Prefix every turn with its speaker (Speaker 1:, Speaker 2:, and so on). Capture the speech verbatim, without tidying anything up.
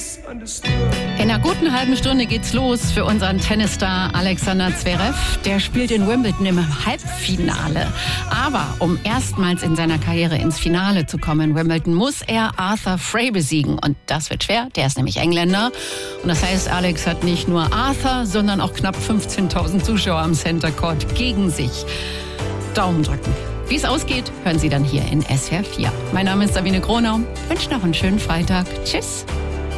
Speaker 1: In einer guten halben Stunde geht's los für unseren Tennisstar Alexander Zverev. Der spielt in Wimbledon im Halbfinale. Aber um erstmals in seiner Karriere ins Finale zu kommen in Wimbledon, muss er Arthur Fray besiegen. Und das wird schwer, der ist nämlich Engländer. Und das heißt, Alex hat nicht nur Arthur, sondern auch knapp fünfzehntausend Zuschauer am Center Court gegen sich. Daumen drücken. Wie es ausgeht, hören Sie dann hier in S W R vier. Mein Name ist Sabine Gronau. Ich wünsche noch einen schönen Freitag. Tschüss.